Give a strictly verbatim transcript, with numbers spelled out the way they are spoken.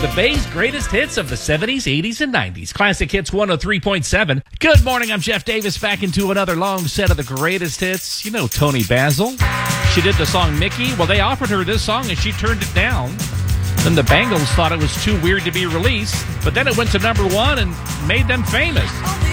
The Bay's greatest hits of the seventies, eighties, and nineties. Classic Hits one oh three point seven. Good morning, I'm Jeff Davis, back into another long set of the greatest hits. You know Toni Basil. She did the song Mickey. Well, they offered her this song and she turned it down. Then the Bangles thought it was too weird to be released, but then it went to number one and made them famous.